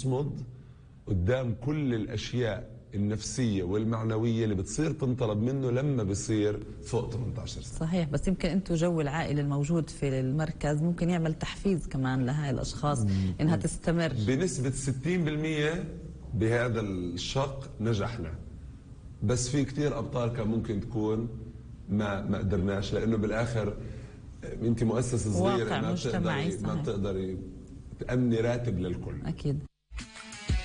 يصمد قدام كل الاشياء النفسيه والمعنويه اللي بتصير تنطلب منه لما بصير فوق 18 سنه. صحيح، بس يمكن انتم جو العائله الموجود في المركز ممكن يعمل تحفيز كمان لهاي الاشخاص انها تستمر. بنسبه 60% بهذا الشق نجحنا، بس في كتير ابطال كان ممكن تكون ما قدرناش، لانه بالاخر انت مؤسسه صغيره واقع مجتمعي ما بتقدري تأمني راتب للكل. اكيد.